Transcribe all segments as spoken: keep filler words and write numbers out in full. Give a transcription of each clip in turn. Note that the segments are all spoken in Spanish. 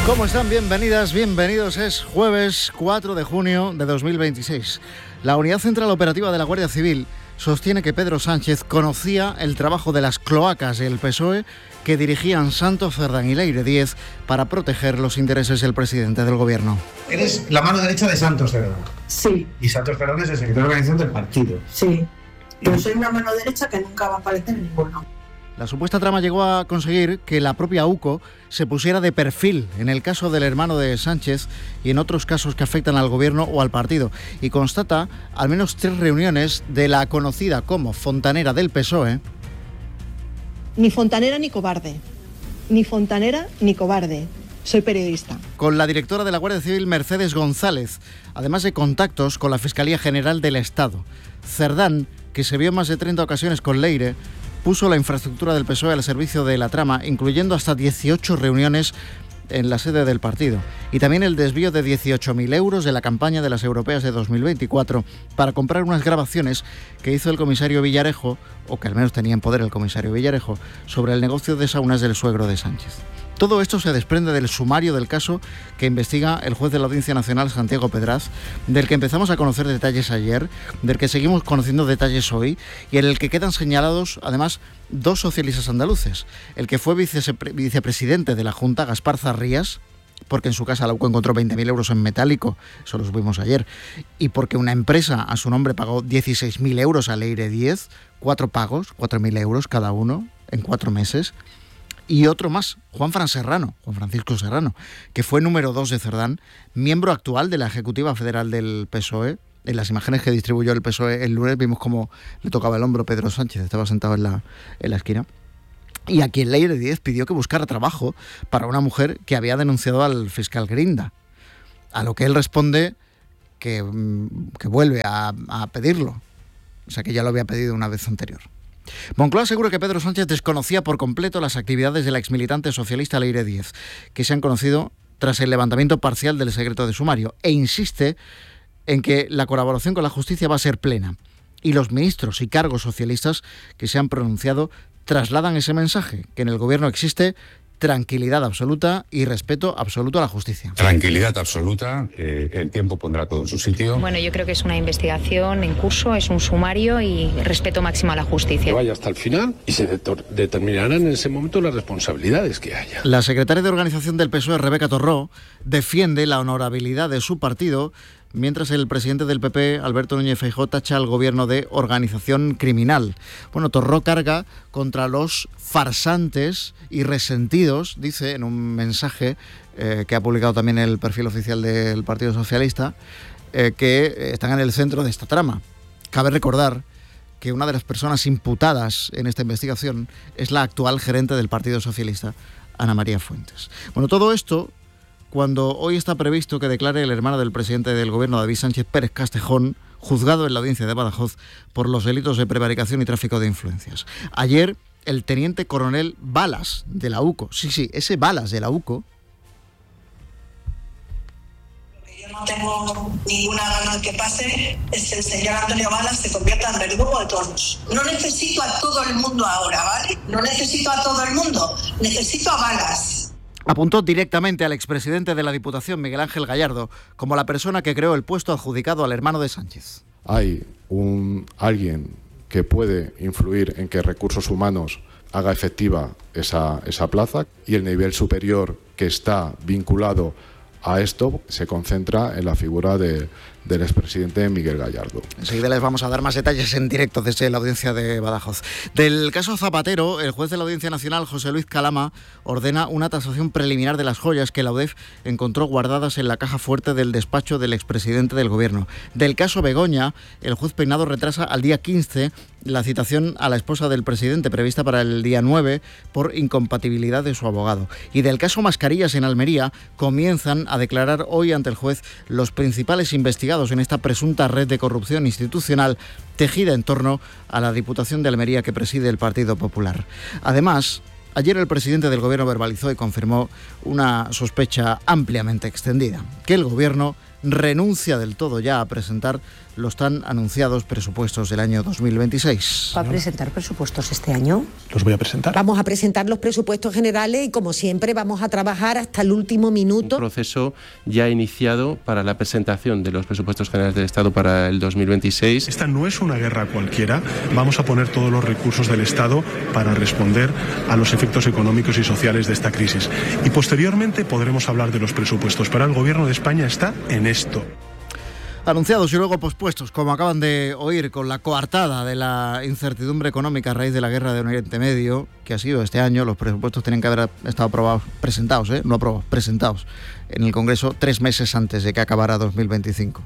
¿Cómo están? Bienvenidas, bienvenidos. Es jueves cuatro de junio de dos mil veintiséis. La Unidad Central Operativa de la Guardia Civil sostiene que Pedro Sánchez conocía el trabajo de las cloacas del P S O E que dirigían Santos Cerdán y Leire Díez para proteger los intereses del presidente del gobierno. Eres la mano derecha de Santos Cerdán. Sí. Y Santos Cerdán es el secretario de organización del partido. Sí. Yo soy una mano derecha que nunca va a aparecer en ninguno. La supuesta trama llegó a conseguir que la propia U C O se pusiera de perfil en el caso del hermano de Sánchez y en otros casos que afectan al gobierno o al partido, y constata al menos tres reuniones de la conocida como fontanera del P S O E. Ni fontanera ni cobarde. Ni fontanera ni cobarde. Soy periodista. Con la directora de la Guardia Civil, Mercedes González, además de contactos con la Fiscalía General del Estado. Cerdán, que se vio en más de treinta ocasiones con Leire, puso la infraestructura del P S O E al servicio de la trama, incluyendo hasta dieciocho reuniones en la sede del partido. Y también el desvío de dieciocho mil euros de la campaña de las europeas de dos mil veinticuatro para comprar unas grabaciones que hizo el comisario Villarejo, o que al menos tenía en poder el comisario Villarejo, sobre el negocio de saunas del suegro de Sánchez. Todo esto se desprende del sumario del caso que investiga el juez de la Audiencia Nacional, Santiago Pedraz, del que empezamos a conocer detalles ayer, del que seguimos conociendo detalles hoy, y en el que quedan señalados, además, dos socialistas andaluces. El que fue vice- vicepresidente de la Junta, Gaspar Zarrías, porque en su casa la U C O encontró veinte mil euros en metálico, eso lo supimos ayer, y porque una empresa a su nombre pagó dieciséis mil euros a Leire Díez, cuatro pagos, cuatro mil euros cada uno, en cuatro meses. Y otro más, Juan Fran Serrano, Juan Francisco Serrano, que fue número dos de Cerdán, miembro actual de la Ejecutiva Federal del P S O E. En las imágenes que distribuyó el P S O E el lunes vimos cómo le tocaba el hombro Pedro Sánchez, estaba sentado en la, en la esquina. Y a quien Leire Díez pidió que buscara trabajo para una mujer que había denunciado al fiscal Grinda. A lo que él responde que, que vuelve a, a pedirlo. O sea, que ya lo había pedido una vez anterior. Moncloa asegura que Pedro Sánchez desconocía por completo las actividades de la exmilitante socialista Leire Díez, que se han conocido tras el levantamiento parcial del secreto de sumario, e insiste en que la colaboración con la justicia va a ser plena. Y los ministros y cargos socialistas que se han pronunciado trasladan ese mensaje, que en el gobierno existe tranquilidad absoluta y respeto absoluto a la justicia. Tranquilidad absoluta, que el tiempo pondrá todo en su sitio. Bueno, yo creo que es una investigación en curso, es un sumario y respeto máximo a la justicia. Que vaya hasta el final y se de- determinarán en ese momento las responsabilidades que haya. La secretaria de Organización del P S O E, Rebeca Torró, defiende la honorabilidad de su partido, mientras el presidente del P P, Alberto Núñez Feijóo, tacha al gobierno de organización criminal. Bueno, Torró carga contra los farsantes y resentidos, dice en un mensaje eh, que ha publicado también el perfil oficial del Partido Socialista, eh, que están en el centro de esta trama. Cabe recordar que una de las personas imputadas en esta investigación es la actual gerente del Partido Socialista, Ana María Fuentes. Bueno, todo esto cuando hoy está previsto que declare el hermano del presidente del gobierno, David Sánchez Pérez Castejón, juzgado en la audiencia de Badajoz por los delitos de prevaricación y tráfico de influencias. Ayer, el teniente coronel Balas, de la U C O, sí, sí, ese Balas de la U C O, yo no tengo ninguna gana de que pase, es el señor Antonio Balas se convierta en verdugo de todos. No necesito a todo el mundo ahora, ¿vale? No necesito a todo el mundo, necesito a Balas. Apuntó directamente al expresidente de la Diputación, Miguel Ángel Gallardo, como la persona que creó el puesto adjudicado al hermano de Sánchez. Hay un alguien que puede influir en que Recursos Humanos haga efectiva esa, esa plaza, y el nivel superior que está vinculado a esto se concentra en la figura de, del expresidente Miguel Gallardo. Enseguida les vamos a dar más detalles en directo desde la audiencia de Badajoz. Del caso Zapatero, el juez de la Audiencia Nacional, José Luis Calama, ordena una tasación preliminar de las joyas que la UDEF encontró guardadas en la caja fuerte del despacho del expresidente del gobierno. Del caso Begoña, el juez Peinado retrasa al día quince la citación a la esposa del presidente, prevista para el día nueve, por incompatibilidad de su abogado. Y del caso Mascarillas en Almería, comienzan a declarar hoy ante el juez los principales investigados en esta presunta red de corrupción institucional tejida en torno a la Diputación de Almería que preside el Partido Popular. Además, ayer el presidente del gobierno verbalizó y confirmó una sospecha ampliamente extendida, que el gobierno renuncia del todo ya a presentar los tan anunciados presupuestos del año dos mil veintiséis. ¿Va a presentar presupuestos este año? Los voy a presentar. Vamos a presentar los presupuestos generales y, como siempre, vamos a trabajar hasta el último minuto. Un proceso ya iniciado para la presentación de los presupuestos generales del Estado para el dos mil veintiséis. Esta no es una guerra cualquiera. Vamos a poner todos los recursos del Estado para responder a los efectos económicos y sociales de esta crisis. Y posteriormente podremos hablar de los presupuestos. Pero el Gobierno de España está en esto. Anunciados y luego pospuestos, como acaban de oír, con la coartada de la incertidumbre económica a raíz de la guerra de Oriente Medio, que ha sido este año. Los presupuestos tienen que haber estado aprobados, presentados, ¿eh? no aprobados, presentados en el Congreso tres meses antes de que acabara dos mil veinticinco.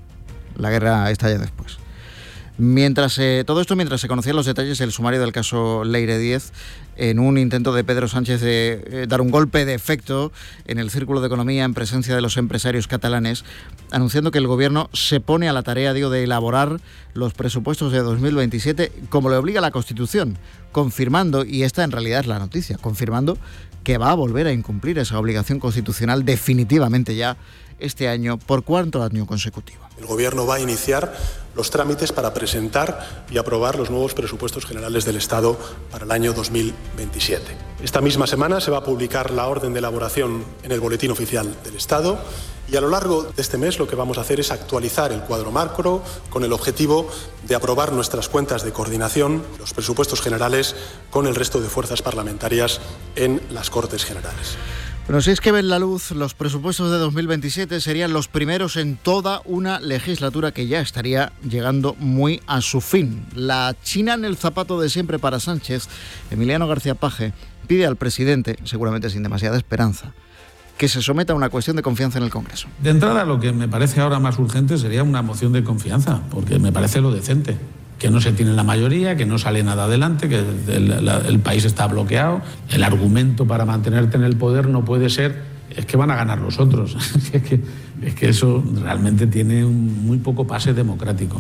La guerra estalla después. Mientras eh, todo esto, mientras se conocían los detalles del sumario del caso Leire Díez, en un intento de Pedro Sánchez de eh, dar un golpe de efecto en el círculo de economía en presencia de los empresarios catalanes, anunciando que el gobierno se pone a la tarea, digo, de elaborar los presupuestos de dos mil veintisiete como le obliga la Constitución, confirmando, y esta en realidad es la noticia, confirmando que va a volver a incumplir esa obligación constitucional definitivamente ya este año, por cuarto año consecutivo. El Gobierno va a iniciar los trámites para presentar y aprobar los nuevos presupuestos generales del Estado para el año dos mil veintisiete. Esta misma semana se va a publicar la orden de elaboración en el Boletín Oficial del Estado y a lo largo de este mes lo que vamos a hacer es actualizar el cuadro macro con el objetivo de aprobar nuestras cuentas de coordinación, los presupuestos generales, con el resto de fuerzas parlamentarias en las Cortes Generales. Bueno, si es que ven la luz, los presupuestos de dos mil veintisiete serían los primeros en toda una legislatura que ya estaría llegando muy a su fin. La china en el zapato de siempre para Sánchez, Emiliano García Paje, pide al presidente, seguramente sin demasiada esperanza, que se someta a una cuestión de confianza en el Congreso. De entrada, lo que me parece ahora más urgente sería una moción de confianza, porque me parece lo decente. Que no se tiene la mayoría, que no sale nada adelante, que el, la, el país está bloqueado. El argumento para mantenerte en el poder no puede ser, es que van a ganar los otros. es, que, es que eso realmente tiene un muy poco pase democrático.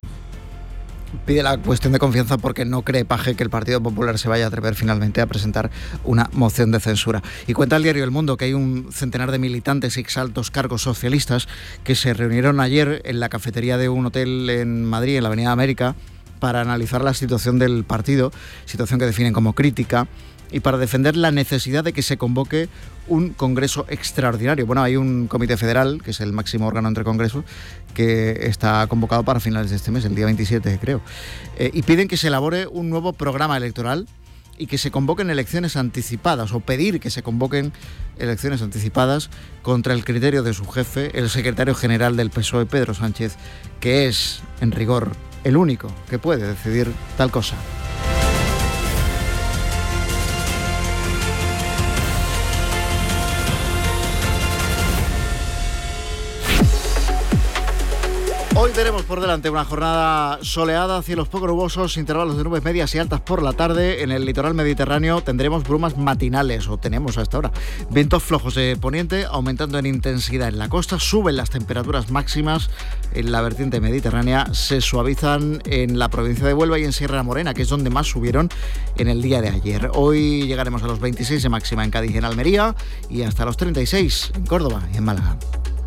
Pide la cuestión de confianza porque no cree Paje que el Partido Popular se vaya a atrever finalmente a presentar una moción de censura. Y cuenta el diario El Mundo que hay un centenar de militantes y exaltos cargos socialistas que se reunieron ayer en la cafetería de un hotel en Madrid, en la Avenida América, para analizar la situación del partido, situación que definen como crítica, y para defender la necesidad de que se convoque un congreso extraordinario. Bueno, hay un comité federal, que es el máximo órgano entre congresos, que está convocado para finales de este mes, el día veintisiete, creo. Eh, y piden que se elabore un nuevo programa electoral y que se convoquen elecciones anticipadas, o pedir que se convoquen elecciones anticipadas contra el criterio de su jefe, el secretario general del P S O E, Pedro Sánchez, que es, en rigor, el único que puede decidir tal cosa. Hoy tenemos por delante una jornada soleada, cielos poco nubosos, intervalos de nubes medias y altas por la tarde. En el litoral mediterráneo tendremos brumas matinales, o tenemos hasta ahora. Vientos flojos de poniente, aumentando en intensidad en la costa. Suben las temperaturas máximas en la vertiente mediterránea. Se suavizan en la provincia de Huelva y en Sierra Morena, que es donde más subieron en el día de ayer. Hoy llegaremos a los veintiséis de máxima en Cádiz y en Almería, y hasta los treinta y seis en Córdoba y en Málaga.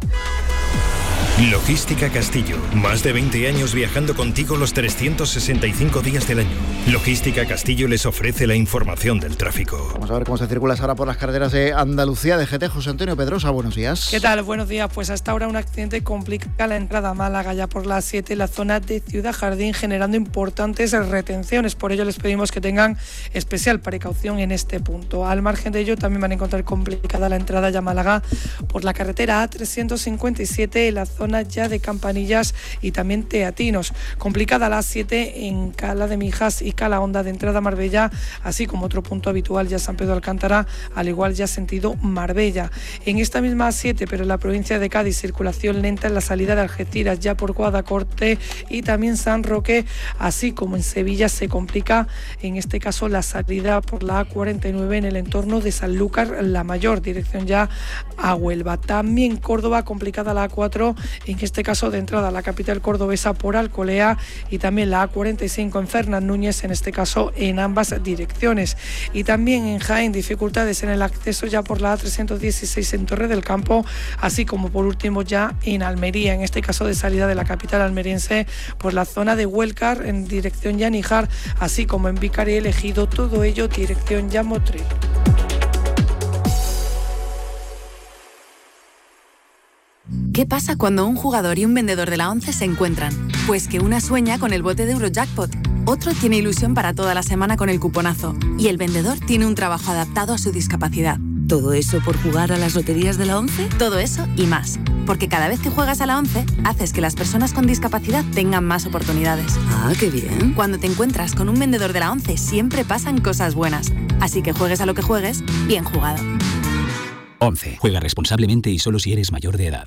Logística Castillo. Más de veinte años viajando contigo los trescientos sesenta y cinco días del año. Logística Castillo les ofrece la información del tráfico. Vamos a ver cómo se circula ahora por las carreteras de Andalucía. De G T, José Antonio Pedrosa, buenos días. ¿Qué tal? Buenos días. Pues hasta ahora un accidente complica la entrada a Málaga ya por las siete en la zona de Ciudad Jardín, generando importantes retenciones. Por ello les pedimos que tengan especial precaución en este punto. Al margen de ello, también van a encontrar complicada la entrada ya a Málaga por la carretera A trescientos cincuenta y siete en la zona ya de Campanillas y también Teatinos. Complicada la A siete en Cala de Mijas y Cala Honda de entrada a Marbella, así como otro punto habitual ya San Pedro Alcántara, al igual ya sentido Marbella. En esta misma A siete, pero en la provincia de Cádiz, circulación lenta en la salida de Algeciras ya por Guadacorte y también San Roque, así como en Sevilla se complica en este caso la salida por la A cuarenta y nueve en el entorno de Sanlúcar la Mayor, dirección ya a Huelva. También Córdoba, complicada la A cuatro en este caso de entrada a la capital cordobesa por Alcolea, y también la A cuarenta y cinco en Fernán Núñez, en este caso en ambas direcciones. Y también en Jaén dificultades en el acceso ya por la A trescientos dieciséis en Torre del Campo, así como por último ya en Almería, en este caso de salida de la capital almeriense por la zona de Huelcar en dirección ya Níjar, así como en Vícar y El Ejido, todo ello dirección ya Motril. ¿Qué pasa cuando un jugador y un vendedor de la ONCE se encuentran? Pues que una sueña con el bote de Eurojackpot, otro tiene ilusión para toda la semana con el cuponazo y el vendedor tiene un trabajo adaptado a su discapacidad. ¿Todo eso por jugar a las loterías de la ONCE? Todo eso y más. Porque cada vez que juegas a la ONCE, haces que las personas con discapacidad tengan más oportunidades. ¡Ah, qué bien! Cuando te encuentras con un vendedor de la ONCE, siempre pasan cosas buenas. Así que juegues a lo que juegues, bien jugado. ONCE. Juega responsablemente y solo si eres mayor de edad.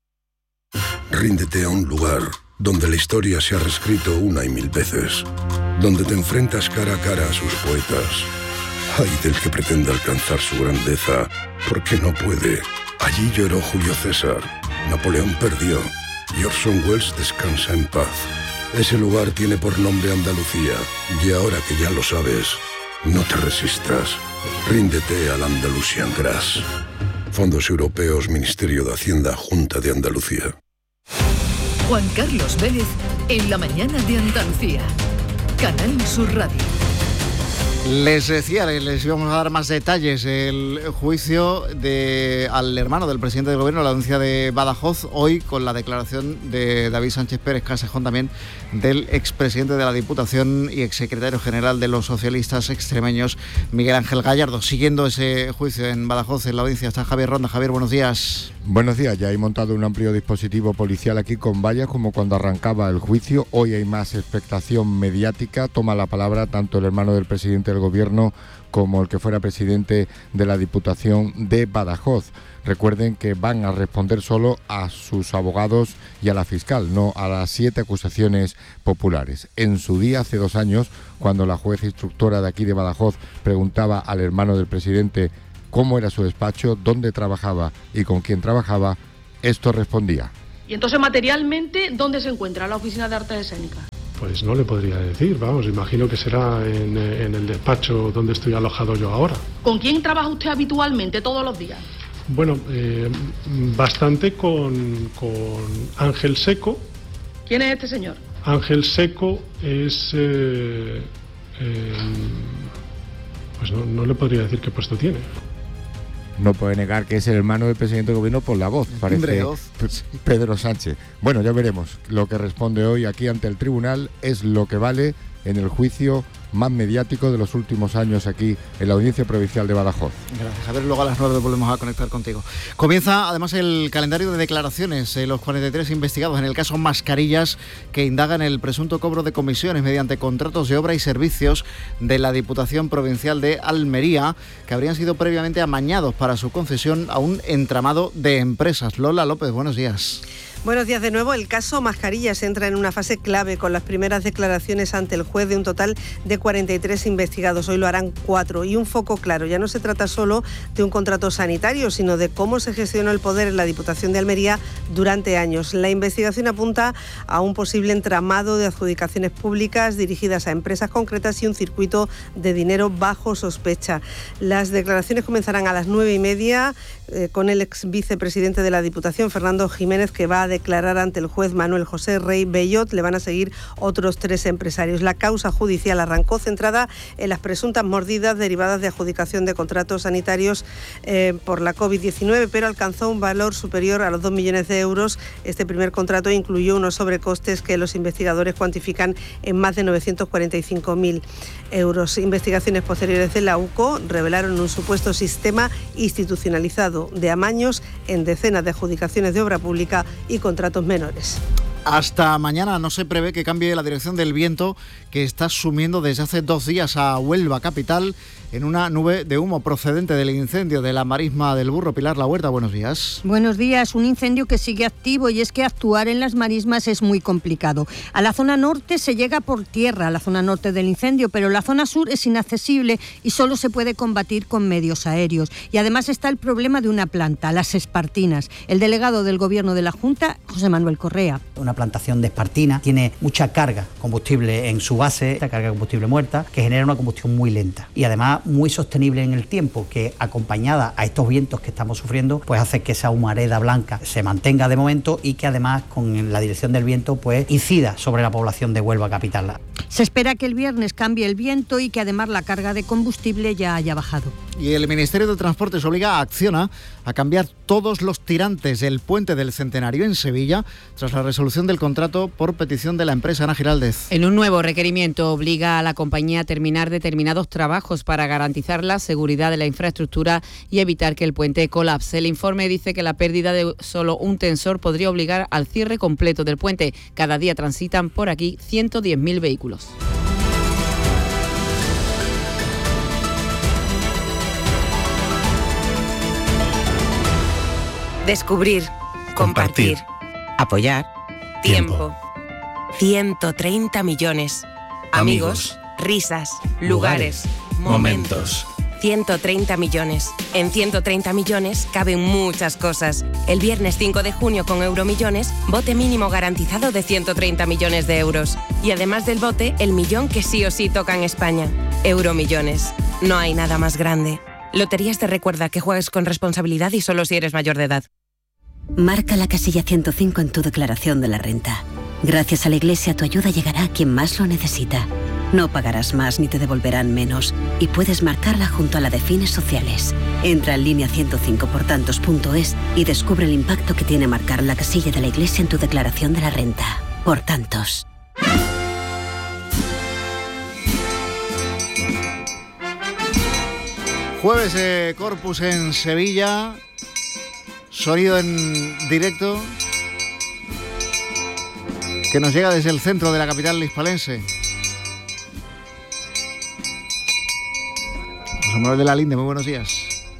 Ríndete a un lugar donde la historia se ha reescrito una y mil veces. Donde te enfrentas cara a cara a sus poetas. Ay del que pretenda alcanzar su grandeza, porque no puede. Allí lloró Julio César, Napoleón perdió y Orson Welles descansa en paz. Ese lugar tiene por nombre Andalucía, y ahora que ya lo sabes, no te resistas. Ríndete al Andalusian Grass. Fondos Europeos, Ministerio de Hacienda, Junta de Andalucía. Juan Carlos Vélez en la mañana de Andalucía. Canal Sur Radio. Les decía, les íbamos a dar más detalles. El juicio de, al hermano del presidente del gobierno, la audiencia de Badajoz, hoy con la declaración de David Sánchez Pérez Casejón, también del expresidente de la Diputación y exsecretario general de los socialistas extremeños, Miguel Ángel Gallardo. Siguiendo ese juicio en Badajoz, en la audiencia, está Javier Ronda. Javier, buenos días. Buenos días, ya hay montado un amplio dispositivo policial aquí con vallas como cuando arrancaba el juicio. Hoy hay más expectación mediática. Toma la palabra tanto el hermano del presidente del gobierno como el que fuera presidente de la Diputación de Badajoz. Recuerden que van a responder solo a sus abogados y a la fiscal, no a las siete acusaciones populares. En su día, hace dos años, cuando la juez instructora de aquí de Badajoz preguntaba al hermano del presidente cómo era su despacho, dónde trabajaba y con quién trabajaba, esto respondía. Y entonces, materialmente, ¿dónde se encuentra la Oficina de Artes Escénicas? Pues no le podría decir, vamos, imagino que será en, en el despacho donde estoy alojado yo ahora. ¿Con quién trabaja usted habitualmente todos los días? Bueno, eh, bastante con, con Ángel Seco. ¿Quién es este señor? Ángel Seco es... Eh, eh, pues no, no le podría decir qué puesto tiene. No puede negar que es el hermano del presidente del gobierno por la voz, parece Pedro Sánchez. Bueno, ya veremos. Lo que responde hoy aquí ante el tribunal es lo que vale en el juicio más mediático de los últimos años aquí en la Audiencia Provincial de Badajoz. Gracias, Javier. Luego a las nueve volvemos a conectar contigo. Comienza además el calendario de declaraciones de los cuarenta y tres investigados en el caso Mascarillas, que indagan el presunto cobro de comisiones mediante contratos de obra y servicios de la Diputación Provincial de Almería, que habrían sido previamente amañados para su concesión a un entramado de empresas. Lola López, buenos días. Buenos días de nuevo. El caso Mascarillas entra en una fase clave con las primeras declaraciones ante el juez de un total de cuarenta y tres investigados. Hoy lo harán cuatro y un foco claro. Ya no se trata solo de un contrato sanitario, sino de cómo se gestionó el poder en la Diputación de Almería durante años. La investigación apunta a un posible entramado de adjudicaciones públicas dirigidas a empresas concretas y un circuito de dinero bajo sospecha. Las declaraciones comenzarán a las nueve y media eh, con el ex vicepresidente de la Diputación, Fernando Jiménez, que va a declarar ante el juez Manuel José Rey Bellot. Le van a seguir otros tres empresarios. La causa judicial arrancó centrada en las presuntas mordidas derivadas de adjudicación de contratos sanitarios eh, por la covid diecinueve, pero alcanzó un valor superior a los dos millones de euros. Este primer contrato incluyó unos sobrecostes que los investigadores cuantifican en más de novecientos cuarenta y cinco mil euros. Investigaciones posteriores de la U C O revelaron un supuesto sistema institucionalizado de amaños en decenas de adjudicaciones de obra pública y contratos menores. Hasta mañana no se prevé que cambie la dirección del viento que está sumiendo desde hace dos días a Huelva capital en una nube de humo procedente del incendio de la marisma del Burro. Pilar La Huerta, buenos días. Buenos días. Un incendio que sigue activo y es que actuar en las marismas es muy complicado. A la zona norte se llega por tierra, a la zona norte del incendio, pero la zona sur es inaccesible y solo se puede combatir con medios aéreos. Y además está el problema de una planta, las espartinas. El delegado del Gobierno de la Junta, José Manuel Correa. Una plantación de espartina tiene mucha carga combustible en su base, esta carga de combustible muerta, que genera una combustión muy lenta y además muy sostenible en el tiempo, que acompañada a estos vientos que estamos sufriendo, pues hace que esa humareda blanca se mantenga de momento y que además con la dirección del viento pues incida sobre la población de Huelva capital. Se espera que el viernes cambie el viento y que además la carga de combustible ya haya bajado. Y el Ministerio de Transportes obliga a Acciona a cambiar todos los tirantes del puente del Centenario en Sevilla tras la resolución del contrato por petición de la empresa. Ana Giraldez. En un nuevo requerimiento obliga a la compañía a terminar determinados trabajos para garantizar la seguridad de la infraestructura y evitar que el puente colapse. El informe dice que la pérdida de solo un tensor podría obligar al cierre completo del puente. Cada día transitan por aquí ciento diez mil vehículos. Descubrir, compartir, apoyar, tiempo. ciento treinta millones. Amigos, risas, lugares, momentos. ciento treinta millones. En ciento treinta millones caben muchas cosas. El viernes cinco de junio con Euromillones, bote mínimo garantizado de ciento treinta millones de euros. Y además del bote, el millón que sí o sí toca en España. Euromillones. No hay nada más grande. Loterías te recuerda que juegues con responsabilidad y solo si eres mayor de edad. Marca la casilla ciento cinco en tu declaración de la renta. Gracias a la Iglesia tu ayuda llegará a quien más lo necesita. No pagarás más ni te devolverán menos y puedes marcarla junto a la de fines sociales. Entra en línea ciento cinco por tantos punto es y descubre el impacto que tiene marcar la casilla de la Iglesia en tu declaración de la renta. Por tantos. Jueves de Corpus en Sevilla, sonido en directo que nos llega desde el centro de la capital hispalense. José Manuel de la Linde, muy buenos días.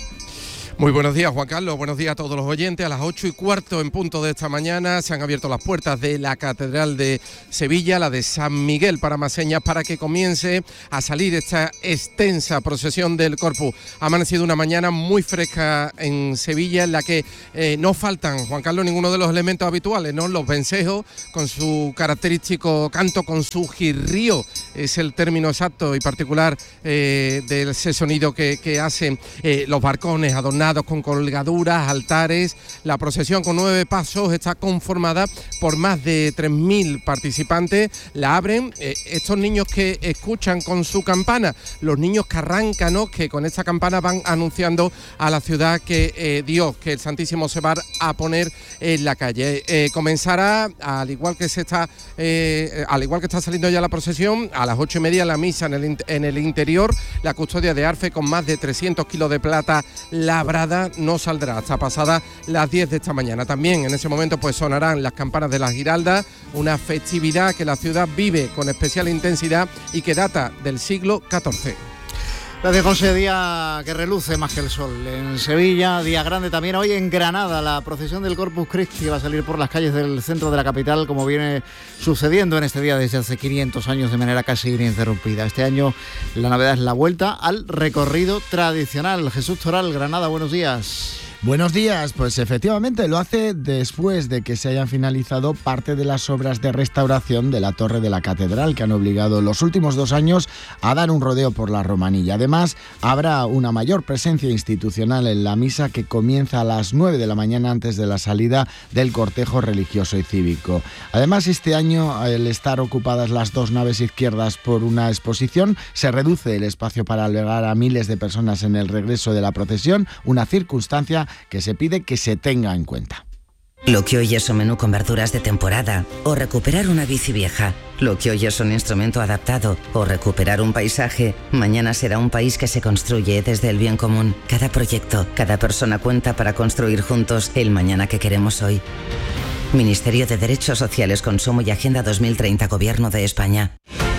Muy buenos días, Juan Carlos. Buenos días a todos los oyentes. A las ocho y cuarto en punto de esta mañana se han abierto las puertas de la Catedral de Sevilla, la de San Miguel, para más señas, para que comience a salir esta extensa procesión del Corpus. Ha amanecido una mañana muy fresca en Sevilla, en la que eh, no faltan, Juan Carlos, ninguno de los elementos habituales, ¿no? Los vencejos, con su característico canto, con su jirrío, es el término exacto y particular eh, de ese sonido que, que hacen eh, los barcones adornados con colgaduras, altares. La procesión con nueve pasos está conformada por más de tres mil participantes. La abren eh, estos niños que escuchan con su campana, los niños que arrancan, ¿no? Que con esta campana van anunciando a la ciudad que eh, Dios, que el Santísimo se va a poner en la calle. Eh, comenzará, al igual que se está, eh, al igual que está saliendo ya la procesión, a las ocho y media la misa en el, en el interior. La custodia de Arfe con más de trescientos kilos de plata labrada no saldrá hasta pasadas las diez de esta mañana. También en ese momento pues sonarán las campanas de la Giralda, una festividad que la ciudad vive con especial intensidad y que data del siglo catorce. Gracias, José. Día que reluce más que el sol en Sevilla, día grande también hoy en Granada. La procesión del Corpus Christi va a salir por las calles del centro de la capital, como viene sucediendo en este día desde hace quinientos años de manera casi ininterrumpida. Este año la novedad es la vuelta al recorrido tradicional. Jesús Toral, Granada, buenos días. Buenos días, pues efectivamente lo hace después de que se hayan finalizado parte de las obras de restauración de la torre de la catedral, que han obligado los últimos dos años a dar un rodeo por la Romanilla. Además, habrá una mayor presencia institucional en la misa, que comienza a las nueve de la mañana antes de la salida del cortejo religioso y cívico. Además, este año, al estar ocupadas las dos naves izquierdas por una exposición, se reduce el espacio para albergar a miles de personas en el regreso de la procesión, una circunstancia que se pide que se tenga en cuenta. Lo que hoy es un menú con verduras de temporada o recuperar una bici vieja. Lo que hoy es un instrumento adaptado o recuperar un paisaje, mañana será un país que se construye desde el bien común. Cada proyecto, cada persona cuenta para construir juntos el mañana que queremos hoy. Ministerio de Derechos Sociales, Consumo y Agenda dos mil treinta, Gobierno de España.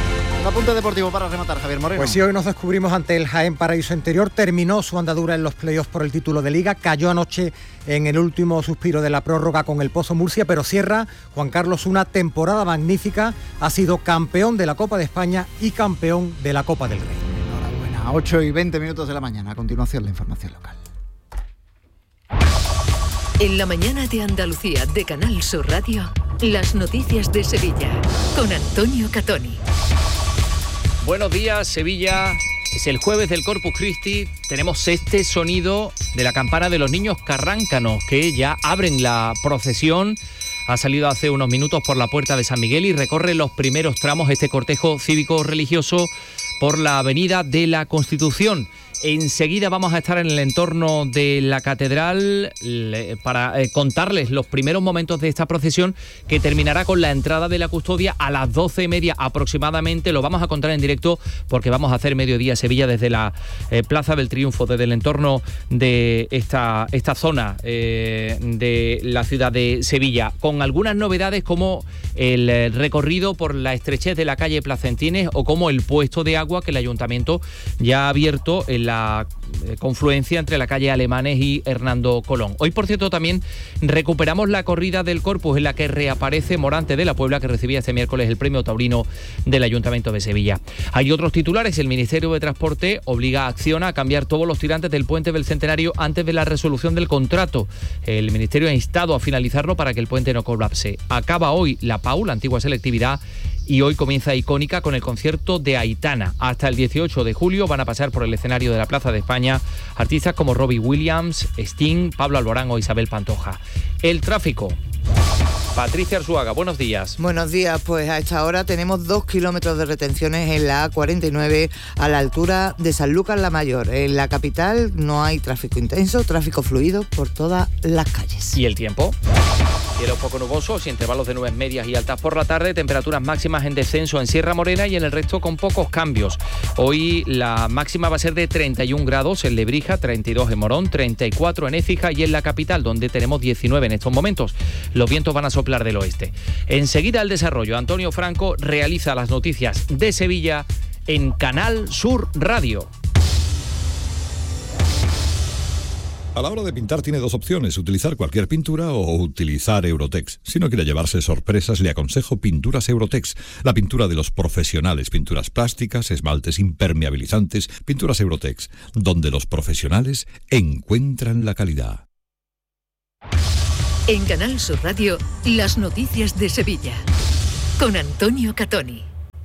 El apunte deportivo para rematar, Javier Moreno. Pues sí, hoy nos descubrimos ante el Jaén Paraíso Interior, terminó su andadura en los playoffs por el título de Liga, cayó anoche en el último suspiro de la prórroga con el Pozo Murcia, pero cierra, Juan Carlos, una temporada magnífica, ha sido campeón de la Copa de España y campeón de la Copa del Rey. Enhorabuena, ocho y veinte minutos de la mañana, a continuación la información local. En la mañana de Andalucía de Canal Sur Radio, las noticias de Sevilla, con Antonio Catoni. Buenos días, Sevilla. Es el jueves del Corpus Christi. Tenemos este sonido de la campana de los niños carráncanos que ya abren la procesión. Ha salido hace unos minutos por la puerta de San Miguel y recorre los primeros tramos este cortejo cívico-religioso por la avenida de la Constitución. Enseguida vamos a estar en el entorno de la catedral para eh, contarles los primeros momentos de esta procesión, que terminará con la entrada de la custodia a las doce y media aproximadamente. Lo vamos a contar en directo porque vamos a hacer Mediodía Sevilla desde la eh, Plaza del Triunfo, desde el entorno de esta, esta zona eh, de la ciudad de Sevilla, con algunas novedades como el recorrido por la estrechez de la calle Placentines o como el puesto de agua que el ayuntamiento ya ha abierto en la confluencia entre la calle Alemanes y Hernando Colón. Hoy, por cierto, también recuperamos la corrida del Corpus, en la que reaparece Morante de la Puebla, que recibía este miércoles el premio taurino del Ayuntamiento de Sevilla. Hay otros titulares. El Ministerio de Transporte obliga a Acciona a cambiar todos los tirantes del puente del Centenario antes de la resolución del contrato. El Ministerio ha instado a finalizarlo para que el puente no colapse. Acaba hoy la P A U, la antigua selectividad, y hoy comienza Icónica con el concierto de Aitana. Hasta el dieciocho de julio van a pasar por el escenario de la Plaza de España artistas como Robbie Williams, Sting, Pablo Alborán o Isabel Pantoja. El tráfico. Patricia Arzuaga, buenos días. Buenos días, pues a esta hora tenemos dos kilómetros de retenciones en la A cuarenta y nueve a la altura de San Lucas la Mayor. En la capital no hay tráfico intenso, tráfico fluido por todas las calles. ¿Y el tiempo? Cielos poco nubosos y intervalos de nubes medias y altas por la tarde, temperaturas máximas en descenso en Sierra Morena y en el resto con pocos cambios. Hoy la máxima va a ser de treinta y un grados en Lebrija, treinta y dos en Morón, treinta y cuatro en Écija y en la capital, donde tenemos diecinueve en estos momentos. Los vientos van a soplar del oeste. Enseguida el desarrollo. Antonio Franco realiza las noticias de Sevilla en Canal Sur Radio. A la hora de pintar tiene dos opciones, utilizar cualquier pintura o utilizar Eurotex. Si no quiere llevarse sorpresas, le aconsejo Pinturas Eurotex, la pintura de los profesionales, pinturas plásticas, esmaltes impermeabilizantes, Pinturas Eurotex, donde los profesionales encuentran la calidad. En Canal Sur Radio, las noticias de Sevilla, con Antonio Catoni.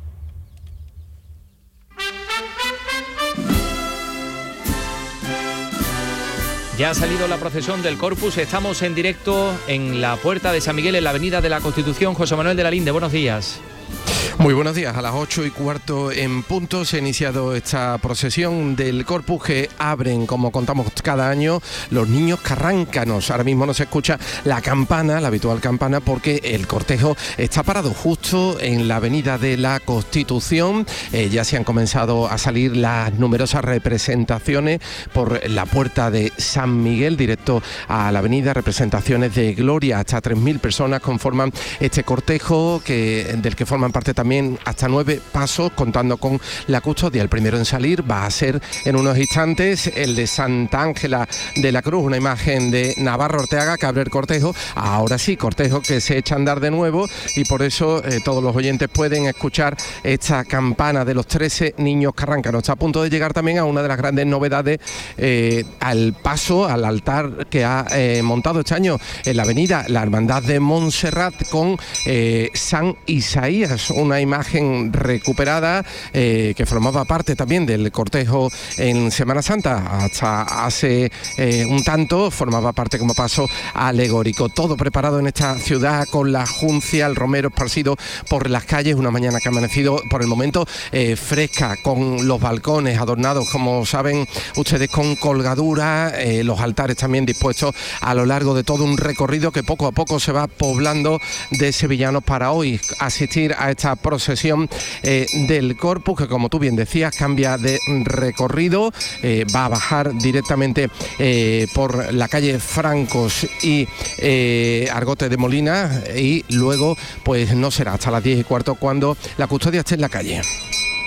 Ya ha salido la procesión del Corpus, estamos en directo en la puerta de San Miguel, en la avenida de la Constitución. José Manuel de la Linde, buenos días. Muy buenos días. A las ocho y cuarto en punto se ha iniciado esta procesión del Corpus que abren, como contamos cada año, los niños carráncanos. Ahora mismo no se escucha la campana, la habitual campana, porque el cortejo está parado justo en la avenida de la Constitución. Eh, ya se han comenzado a salir las numerosas representaciones por la puerta de San Miguel, directo a la avenida. Representaciones de gloria, hasta tres mil personas conforman este cortejo, que, del que forman parte también hasta nueve pasos, contando con la custodia. El primero en salir va a ser en unos instantes el de Santa Ángela de la Cruz, una imagen de Navarro Orteaga que abre el cortejo. Ahora sí, cortejo que se echa a andar de nuevo y por eso eh, todos los oyentes pueden escuchar esta campana de los trece niños carráncanos. Está a punto de llegar también a una de las grandes novedades, eh, al paso, al altar que ha eh, montado este año en la avenida la Hermandad de Montserrat con eh, San Isaías, una imagen recuperada eh, que formaba parte también del cortejo en Semana Santa. Hasta hace eh, un tanto formaba parte como paso alegórico. Todo preparado en esta ciudad con la juncia, el romero esparcido por las calles. Una mañana que ha amanecido por el momento eh, fresca, con los balcones adornados, como saben ustedes, con colgaduras, eh, los altares también dispuestos a lo largo de todo un recorrido que poco a poco se va poblando de sevillanos para hoy asistir a esta procesión eh, del Corpus, que como tú bien decías cambia de recorrido, eh, va a bajar directamente eh, por la calle Francos y eh, Argote de Molina, y luego pues no será hasta las diez y cuarto cuando la custodia esté en la calle.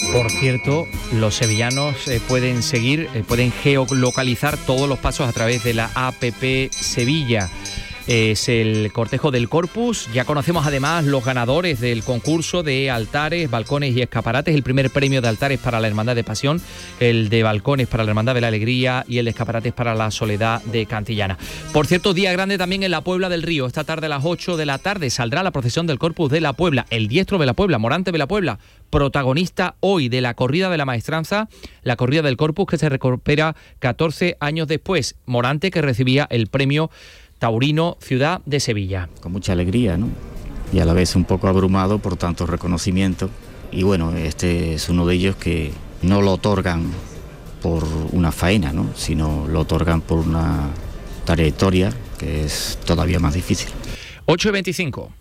Por cierto, los sevillanos eh, pueden seguir, eh, pueden geolocalizar todos los pasos a través de la app Sevilla. Es el cortejo del Corpus. Ya conocemos además los ganadores del concurso de altares, balcones y escaparates. El primer premio de altares para la Hermandad de Pasión, el de balcones para la Hermandad de la Alegría y el de escaparates para la Soledad de Cantillana. Por cierto, día grande también en la Puebla del Río. Esta tarde a las ocho de la tarde saldrá la procesión del Corpus de la Puebla. El diestro de la Puebla, Morante de la Puebla, protagonista hoy de la corrida de la Maestranza, la corrida del Corpus que se recupera catorce años después. Morante, que recibía el premio taurino Ciudad de Sevilla. Con mucha alegría, ¿no? Y a la vez un poco abrumado por tanto reconocimiento. Y bueno, este es uno de ellos que no lo otorgan por una faena, ¿no? Sino lo otorgan por una trayectoria que es todavía más difícil. ocho y veinticinco.